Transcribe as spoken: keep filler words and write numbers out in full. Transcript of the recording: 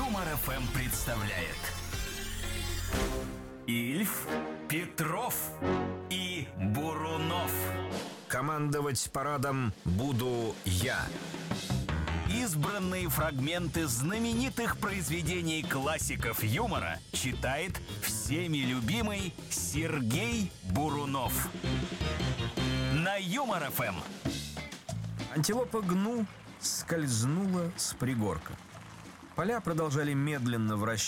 Юмор эф эм представляет Ильф, Петров и Бурунов. Командовать парадом буду я. Избранные фрагменты знаменитых произведений классиков юмора читает всеми любимый Сергей Бурунов. На Юмор эф эм. Антилопа Гну скользнула с пригорка. Поля продолжали медленно вращаться.